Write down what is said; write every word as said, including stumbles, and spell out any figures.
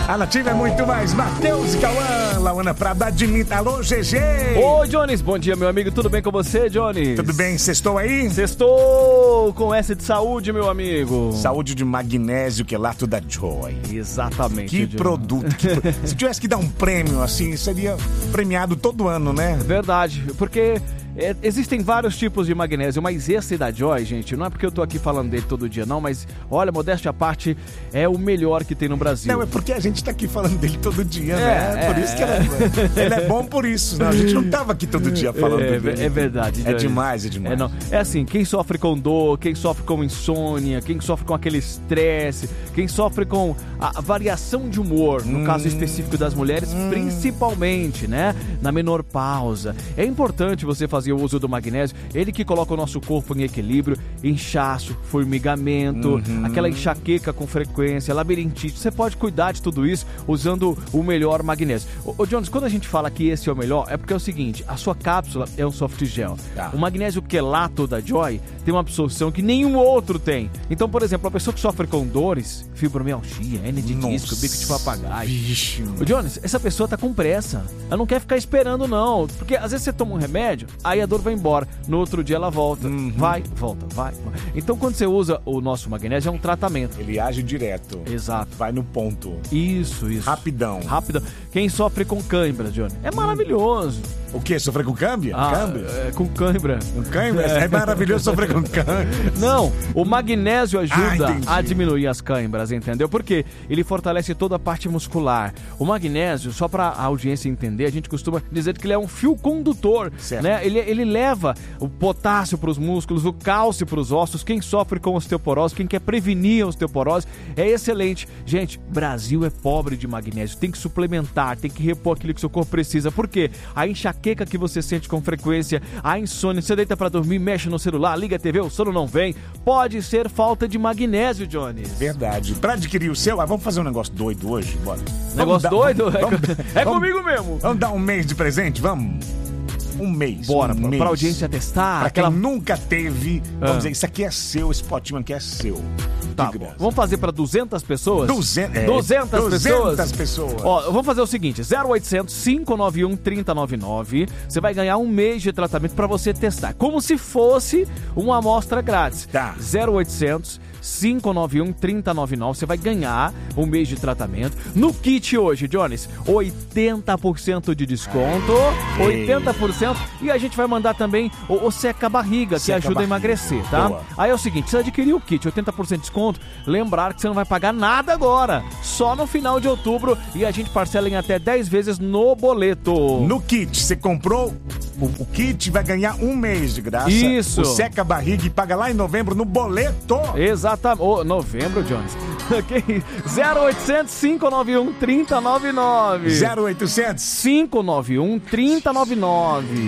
A Nativa é muito mais. Matheus e Cauã, Lauana Prado, admita. Alô, G G. Oi, Jones. Bom dia, meu amigo. Tudo bem com você, Jones? Tudo bem? Sextou aí? Sextou com S de saúde, meu amigo. Saúde de magnésio quelato da Joy. Exatamente. Que Jones. produto. Que pro... Se tivesse que dar um prêmio assim, seria premiado todo ano, né? Verdade. Porque... É, existem vários tipos de magnésio, mas esse da Joy, gente, não é porque eu tô aqui falando dele todo dia, não, mas olha, modéstia à parte, é o melhor que tem no Brasil. Não, é porque a gente tá aqui falando dele todo dia, é, né? É, por isso que ele é, ele é bom por isso, né? A gente não tava aqui todo dia falando é, dele. É verdade. É demais, é demais. É, não. É assim, quem sofre com dor, quem sofre com insônia, quem sofre com aquele estresse, quem sofre com a variação de humor, no hum, caso específico das mulheres, hum. principalmente, né? Na menopausa. É importante você fazer o uso do magnésio. Ele que coloca o nosso corpo em equilíbrio, inchaço, formigamento, uhum. aquela enxaqueca com frequência, labirintite. Você pode cuidar de tudo isso usando o melhor magnésio. Ô, ô Jones, quando a gente fala que esse é o melhor, é porque é o seguinte, a sua cápsula é um soft gel. Tá. O magnésio quelato da Joy tem uma absorção que nenhum outro tem. Então, por exemplo, a pessoa que sofre com dores, fibromialgia, hernia de disco, bico de papagaio. Vixe. Ô Jones, essa pessoa tá com pressa. Ela não quer ficar esperando, não. Porque às vezes você toma um remédio, aí a dor vai embora. No outro dia ela volta. Uhum. Vai, volta, vai. Então quando você usa o nosso magnésio é um tratamento. Ele age direto. Exato. Vai no ponto. Isso, isso. Rapidão. Rapidão. Quem sofre com cãibra, Johnny, é maravilhoso. O quê? Sofrer com câmbio? Ah, câmbio? É, com cãibra. Com cãibra? É. é maravilhoso sofrer com câmbio. Não, o magnésio ajuda ah, a diminuir as câimbras, entendeu? Porque ele fortalece toda a parte muscular. O magnésio, só para a audiência entender, a gente costuma dizer que ele é um fio condutor, certo. né? Ele, ele leva o potássio para os músculos, o cálcio para os ossos. Quem sofre com osteoporose, quem quer prevenir a osteoporose, é excelente. Gente, Brasil é pobre de magnésio. Tem que suplementar, tem que repor aquilo que seu corpo precisa. Por quê? A enxaqueca que você sente com frequência, a insônia, você deita para dormir, mexe no celular, liga a T V, o sono não vem, pode ser falta de magnésio, Jones. Verdade. Para adquirir o seu, ah, vamos fazer um negócio doido hoje? Bora. Negócio dar, doido? Vamos, é vamos, comigo mesmo. Vamos dar um mês de presente? Vamos? Um mês. Bora, um pra audiência testar. Pra aquela... quem nunca teve, vamos ah. dizer, isso aqui é seu, esse potinho aqui é seu. Tá, vamos fazer pra duzentas pessoas? duzentas, é, duzentas pessoas? duzentas pessoas. Ó, vamos fazer o seguinte, zero oitocentos, cinco nove um, três zero nove nove. Você vai ganhar um mês de tratamento pra você testar. Como se fosse uma amostra grátis. Tá. zero oitocentos, cinco nove um, três zero nove nove. Você vai ganhar um mês de tratamento. No kit hoje, Jones, oitenta por cento de desconto. Aê. oitenta por cento. E a gente vai mandar também o, o seca-barriga, que seca ajuda barriga. a emagrecer, tá? Boa. Aí é o seguinte, você adquirir o kit, oitenta por cento de desconto, lembrar que você não vai pagar nada agora. Só no final de outubro e a gente parcela em até dez vezes no boleto. No kit, você comprou o, o kit, vai ganhar um mês de graça. Isso. O seca-barriga e paga lá em novembro no boleto. Exatamente. Oh, novembro, Jones. zero oitocentos, cinco nove um, três zero nove nove. zero oitocentos, cinco nove um, três zero nove nove.